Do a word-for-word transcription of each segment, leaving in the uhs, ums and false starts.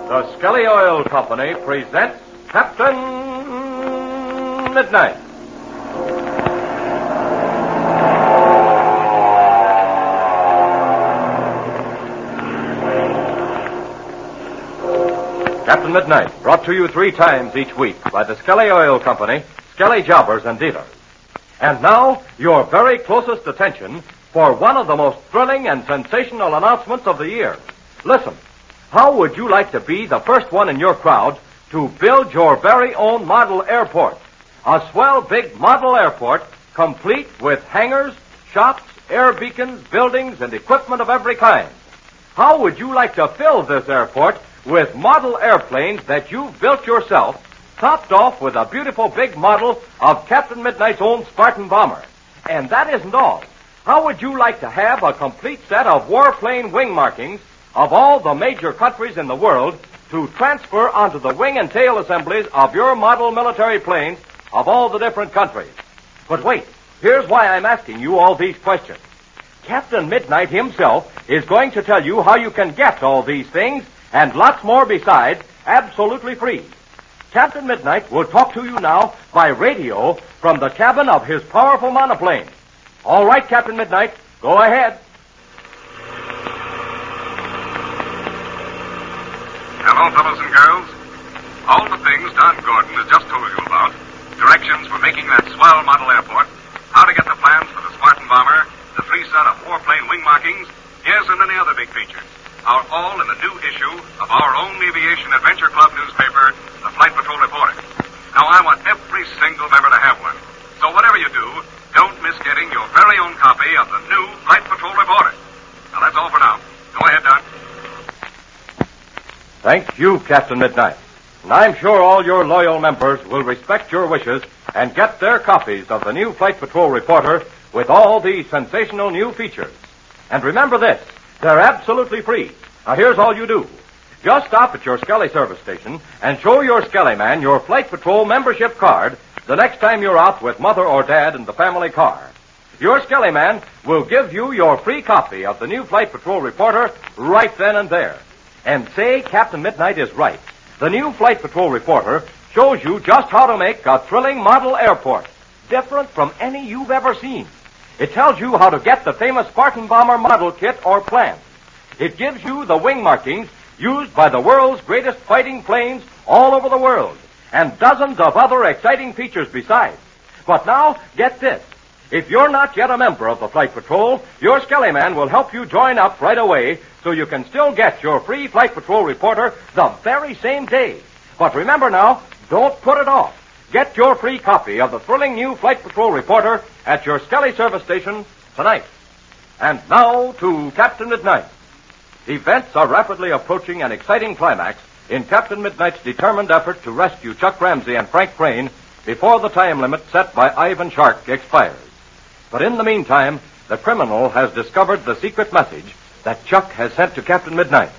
The Skelly Oil Company presents Captain Midnight. Captain Midnight, brought to you three times each week by the Skelly Oil Company, Skelly Jobbers and Dealers. And now, your very closest attention for one of the most thrilling and sensational announcements of the year. Listen, how would you like to be the first one in your crowd to build your very own model airport? A swell big model airport, complete with hangars, shops, air beacons, buildings, and equipment of every kind. How would you like to fill this airport with model airplanes that you've built yourself, topped off with a beautiful big model of Captain Midnight's own Spartan bomber? And that isn't all. How would you like to have a complete set of warplane wing markings of all the major countries in the world to transfer onto the wing and tail assemblies of your model military planes of all the different countries? But wait, here's why I'm asking you all these questions. Captain Midnight himself is going to tell you how you can get all these things and lots more besides, absolutely free. Captain Midnight will talk to you now by radio from the cabin of his powerful monoplane. All right, Captain Midnight, go ahead. Hello, fellows and girls. All the things Don Gordon has just told you about, directions for making that swell model airport, how to get the plans for the Spartan bomber, the free set of warplane wing markings, yes, and any other big features, are all in the new issue of our own Aviation Adventure Club newspaper, the Flight Patrol Reporter. Now, I want every single member to have one. So whatever you do, don't miss getting your very own copy of the new Flight Patrol Reporter. Now, that's all for now. Go ahead, Don. Thank you, Captain Midnight. And I'm sure all your loyal members will respect your wishes and get their copies of the new Flight Patrol Reporter with all these sensational new features. And remember this, they're absolutely free. Now, here's all you do. Just stop at your Skelly service station and show your Skelly man your Flight Patrol membership card the next time you're out with Mother or Dad in the family car. Your Skelly man will give you your free copy of the new Flight Patrol Reporter right then and there. And say Captain Midnight is right. The new Flight Patrol Reporter shows you just how to make a thrilling model airport, different from any you've ever seen. It tells you how to get the famous Spartan bomber model kit or plan. It gives you the wing markings used by the world's greatest fighting planes all over the world, and dozens of other exciting features besides. But now, get this. If you're not yet a member of the Flight Patrol, your Skelly man will help you join up right away so you can still get your free Flight Patrol Reporter the very same day. But remember now, don't put it off. Get your free copy of the thrilling new Flight Patrol Reporter at your Skelly service station tonight. And now to Captain Midnight. Events are rapidly approaching an exciting climax in Captain Midnight's determined effort to rescue Chuck Ramsey and Frank Crane before the time limit set by Ivan Shark expires. But in the meantime, the criminal has discovered the secret message that Chuck has sent to Captain Midnight.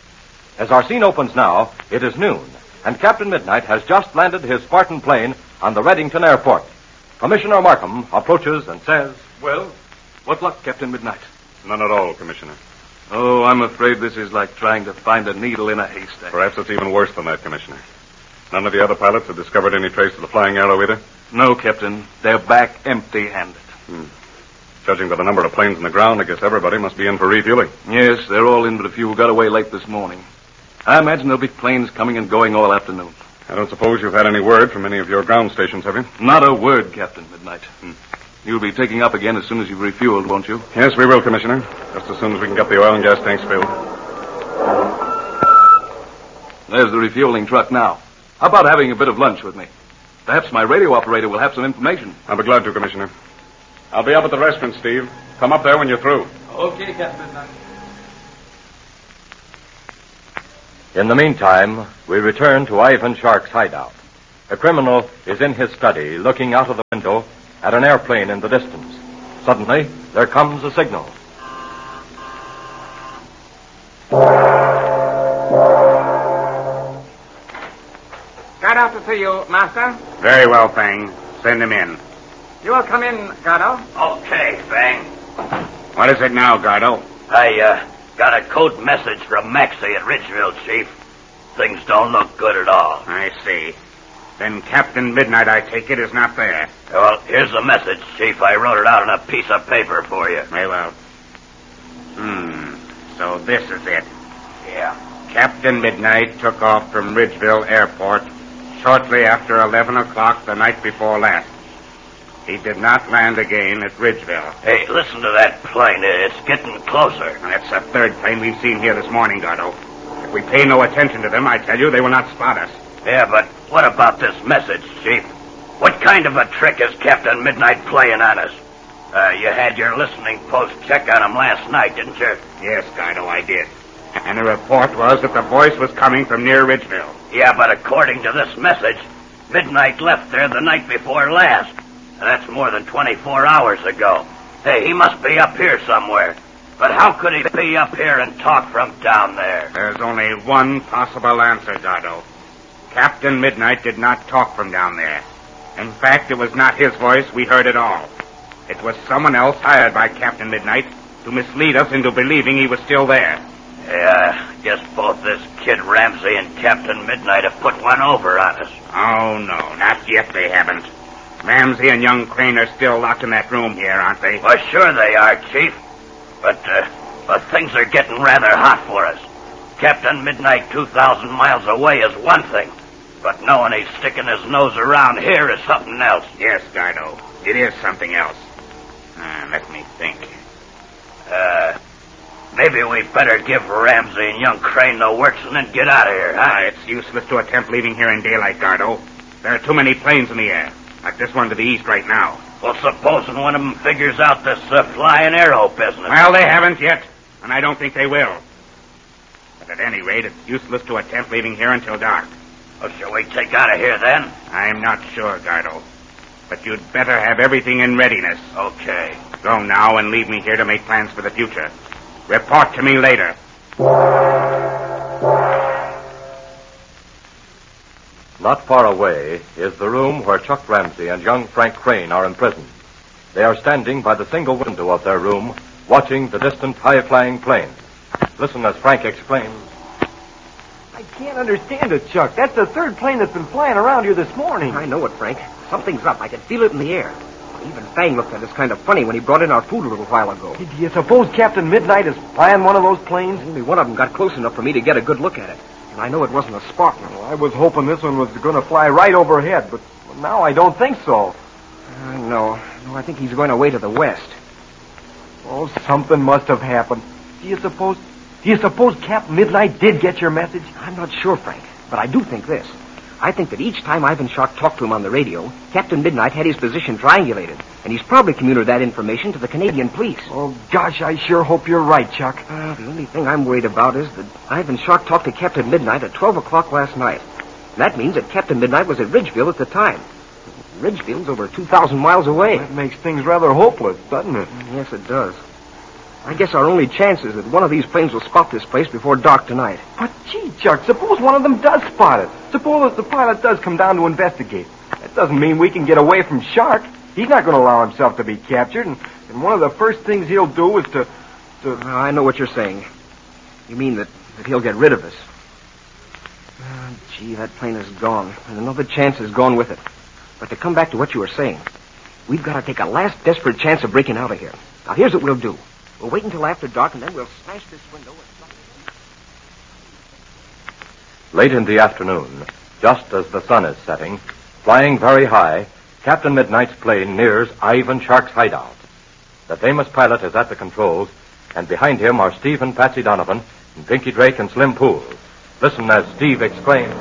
As our scene opens now, it is noon, and Captain Midnight has just landed his Spartan plane on the Reddington Airport. Commissioner Markham approaches and says, "Well, what luck, Captain Midnight?" None at all, Commissioner. Oh, I'm afraid this is like trying to find a needle in a haystack. Perhaps it's even worse than that, Commissioner. None of the other pilots have discovered any trace of the flying arrow either? No, Captain. They're back empty-handed. Hmm. Judging by the number of planes on the ground, I guess everybody must be in for refueling. Yes, they're all in, but a few got away late this morning. I imagine there'll be planes coming and going all afternoon. I don't suppose you've had any word from any of your ground stations, have you? Not a word, Captain Midnight. Hmm. You'll be taking up again as soon as you've refueled, won't you? Yes, we will, Commissioner. Just as soon as we can get the oil and gas tanks filled. There's the refueling truck now. How about having a bit of lunch with me? Perhaps my radio operator will have some information. I'll be glad to, Commissioner. I'll be up at the restaurant, Steve. Come up there when you're through. Okay, Captain Midnight. In the meantime, we return to Ivan Shark's hideout. The criminal is in his study, looking out of the window at an airplane in the distance. Suddenly, there comes a signal. Gardo to see you, Master. Very well, Fang. Send him in. You will come in, Gardo. Okay, Fang. What is it now, Gardo? I, uh, got a code message from Maxey at Ridgeville, Chief. Things don't look good at all. I see. Then Captain Midnight, I take it, is not there. Well, here's the message, Chief. I wrote it out on a piece of paper for you. Very well. Hmm. So this is it. Yeah. Captain Midnight took off from Ridgeville Airport shortly after eleven o'clock the night before last. He did not land again at Ridgeville. Hey, listen to that plane. It's getting closer. That's the third plane we've seen here this morning, Gardo. If we pay no attention to them, I tell you, they will not spot us. Yeah, but what about this message, Chief? What kind of a trick is Captain Midnight playing on us? Uh, you had your listening post check on him last night, didn't you? Yes, Gardo, I did. And the report was that the voice was coming from near Ridgeville. Yeah, but according to this message, Midnight left there the night before last. And that's more than twenty-four hours ago. Hey, he must be up here somewhere. But how could he be up here and talk from down there? There's only one possible answer, Gardo. Captain Midnight did not talk from down there. In fact, it was not his voice we heard at all. It was someone else hired by Captain Midnight to mislead us into believing he was still there. Yeah, I guess both this Kid Ramsey and Captain Midnight have put one over on us. Oh, no, not yet they haven't. Ramsey and young Crane are still locked in that room here, aren't they? Well, sure they are, Chief. But, uh, but things are getting rather hot for us. Captain Midnight two thousand miles away is one thing, but knowing he's sticking his nose around here is something else. Yes, Gardo, it is something else. Uh, let me think. Uh, maybe we better give Ramsey and young Crane the works and then get out of here, huh? Ah, it's useless to attempt leaving here in daylight, Gardo. There are too many planes in the air, like this one to the east right now. Well, supposing one of them figures out this uh, flying arrow business. Well, they haven't yet, and I don't think they will. But at any rate, it's useless to attempt leaving here until dark. Well, shall we take out of here then? I'm not sure, Gardo. But you'd better have everything in readiness. Okay. Go now and leave me here to make plans for the future. Report to me later. Not far away is the room where Chuck Ramsey and young Frank Crane are imprisoned. They are standing by the single window of their room, watching the distant high-flying plane. Listen as Frank explains. I can't understand it, Chuck. That's the third plane that's been flying around here this morning. I know it, Frank. Something's up. I can feel it in the air. Even Fang looked at us kind of funny when he brought in our food a little while ago. Do you suppose Captain Midnight is flying one of those planes? Only one of them got close enough for me to get a good look at it. And I know it wasn't a Spartan. Well, I was hoping this one was going to fly right overhead, but now I don't think so. Uh, no. No, I think he's going away to the west. Oh, something must have happened. Do you suppose... Do you suppose Captain Midnight did get your message? I'm not sure, Frank, but I do think this. I think that each time Ivan Shark talked to him on the radio, Captain Midnight had his position triangulated, and he's probably communicated that information to the Canadian police. Oh, gosh, I sure hope you're right, Chuck. Uh, the only thing I'm worried about is that Ivan Shark talked to Captain Midnight at twelve o'clock last night. And that means that Captain Midnight was at Ridgeville at the time. Ridgeville's over two thousand miles away. That makes things rather hopeless, doesn't it? Yes, it does. I guess our only chance is that one of these planes will spot this place before dark tonight. But, gee, Chuck, suppose one of them does spot it. Suppose the pilot does come down to investigate. That doesn't mean we can get away from Shark. He's not going to allow himself to be captured, and, and one of the first things he'll do is to... to... Uh, I know what you're saying. You mean that, that he'll get rid of us. Uh, gee, that plane is gone, and another chance is gone with it. But to come back to what you were saying, we've got to take a last desperate chance of breaking out of here. Now, here's what we'll do. We'll wait until after dark, and then we'll smash this window and... Late in the afternoon, just as the sun is setting, flying very high, Captain Midnight's plane nears Ivan Shark's hideout. The famous pilot is at the controls, and behind him are Steve and Patsy Donovan, and Pinky Drake and Slim Poole. Listen as Steve exclaims.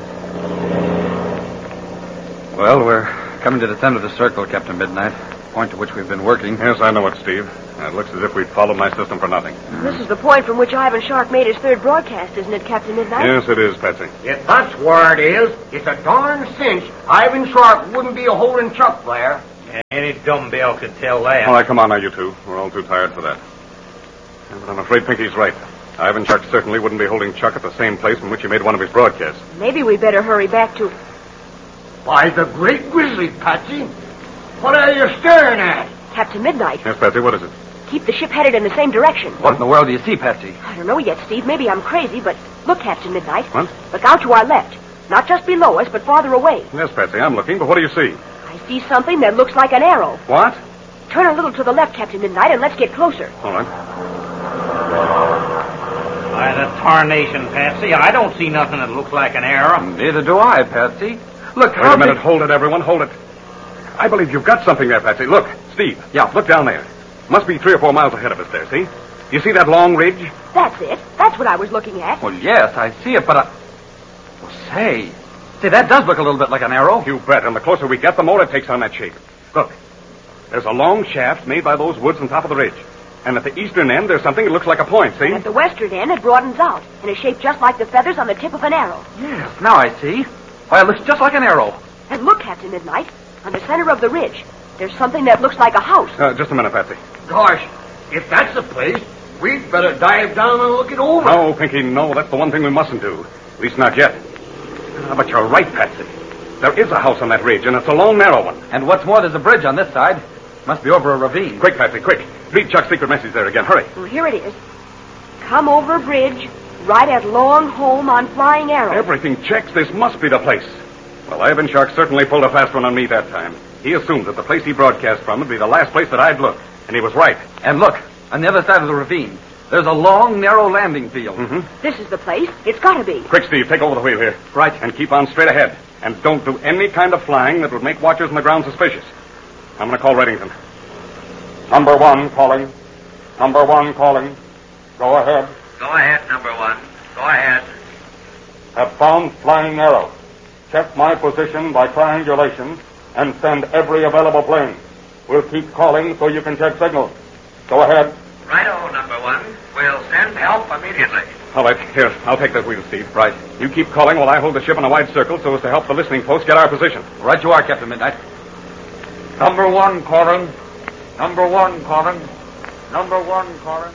Well, we're coming to the center of the circle, Captain Midnight, point to which we've been working. Yes, I know it, Steve. It looks as if we'd followed my system for nothing. This is the point from which Ivan Shark made his third broadcast, isn't it, Captain Midnight? Yes, it is, Patsy. If that's where it is, it's a darn cinch Ivan Shark wouldn't be a holding Chuck there. Any dumbbell could tell that. All right, come on now, you two. We're all too tired for that. Yeah, but I'm afraid Pinky's right. Ivan Shark certainly wouldn't be holding Chuck at the same place from which he made one of his broadcasts. Maybe we better hurry back to... By the great grizzly, Patsy. What are you staring at? Captain Midnight. Yes, Patsy, what is it? Keep the ship headed in the same direction. What in the world do you see, Patsy? I don't know yet, Steve. Maybe I'm crazy, but Look, Captain Midnight. What? Look out to our left. Not just below us, but farther away. Yes, Patsy, I'm looking, but what do you see? I see something that looks like an arrow. What? Turn a little to the left, Captain Midnight, and let's get closer. All right. By the tarnation, Patsy, I don't see nothing that looks like an arrow. Neither do I, Patsy. Look, Wait a minute. Hold it, everyone. Hold it. I believe you've got something there, Patsy. Look, Steve. Yeah. Look down there. Must be three or four miles ahead of us there, see? You see that long ridge? That's it. That's what I was looking at. Well, yes, I see it, but I... Well, say... Say, that does look a little bit like an arrow. You bet. And the closer we get, the more it takes on that shape. Look. There's a long shaft made by those woods on top of the ridge. And at the eastern end, there's something that looks like a point, see? And at the western end, it broadens out in a shape just like the feathers on the tip of an arrow. Yes, now I see. Why, it looks just like an arrow. And look, Captain Midnight, on the center of the ridge, there's something that looks like a house. Uh, just a minute, Patsy. Gosh, if that's the place, we'd better dive down and look it over. No, Pinky, no. That's the one thing we mustn't do. At least not yet. Uh, but you're right, Patsy. There is a house on that ridge, and it's a long, narrow one. And what's more, there's a bridge on this side. Must be over a ravine. Quick, Patsy, quick. Read Chuck's secret message there again. Hurry. Well, here it is. Come over bridge, right at Long Home on Flying Arrow. Everything checks. This must be the place. Well, Ivan Shark certainly pulled a fast one on me that time. He assumed that the place he broadcast from would be the last place that I'd look. And he was right. And look, on the other side of the ravine, there's a long, narrow landing field. Mm-hmm. This is the place. It's got to be. Quick, Steve, take over the wheel here. Right. And keep on straight ahead. And don't do any kind of flying that would make watchers on the ground suspicious. I'm going to call Reddington. Number one calling. Number one calling. Go ahead. Go ahead, number one. Go ahead. Have found Flying Arrow. Check my position by triangulation and send every available plane. We'll keep calling so you can check signals. Go ahead. Righto, number one. We'll send help immediately. All right, here, I'll take that wheel, Steve. Right. You keep calling while I hold the ship in a wide circle so as to help the listening post get our position. Right you are, Captain Midnight. Number one calling. Number one calling. Number one calling.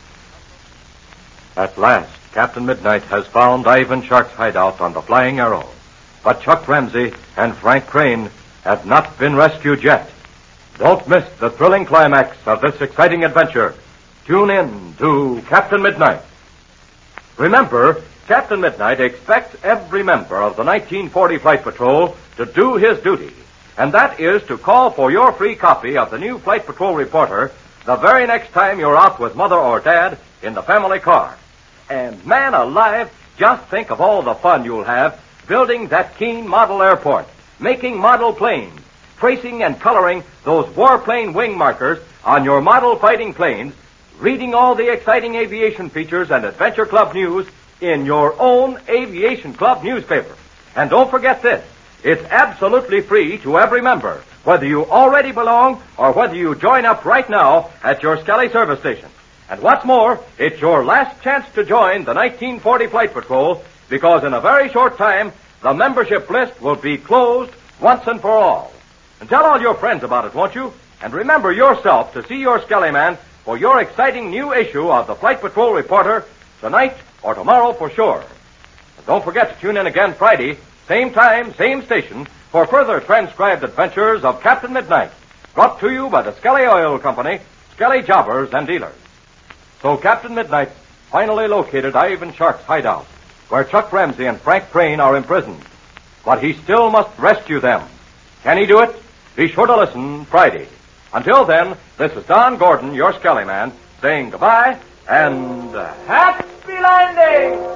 At last, Captain Midnight has found Ivan Shark's hideout on the Flying Arrow. But Chuck Ramsey and Frank Crane have not been rescued yet. Don't miss the thrilling climax of this exciting adventure. Tune in to Captain Midnight. Remember, Captain Midnight expects every member of the nineteen forty Flight Patrol to do his duty. And that is to call for your free copy of the new Flight Patrol Reporter the very next time you're out with Mother or Dad in the family car. And man alive, just think of all the fun you'll have building that Keene model airport, making model planes, tracing and coloring those warplane wing markers on your model fighting planes, reading all the exciting aviation features and Adventure Club news in your own Aviation Club newspaper. And don't forget this. It's absolutely free to every member, whether you already belong or whether you join up right now at your Skelly service station. And what's more, it's your last chance to join the nineteen forty Flight Patrol, because in a very short time, the membership list will be closed once and for all. And tell all your friends about it, won't you? And remember yourself to see your Skelly man for your exciting new issue of the Flight Patrol Reporter tonight or tomorrow for sure. And don't forget to tune in again Friday, same time, same station, for further transcribed adventures of Captain Midnight, brought to you by the Skelly Oil Company, Skelly Jobbers and Dealers. So Captain Midnight finally located Ivan Shark's hideout, where Chuck Ramsey and Frank Crane are imprisoned. But he still must rescue them. Can he do it? Be sure to listen Friday. Until then, this is Don Gordon, your Skelly man, saying goodbye and uh, happy landing!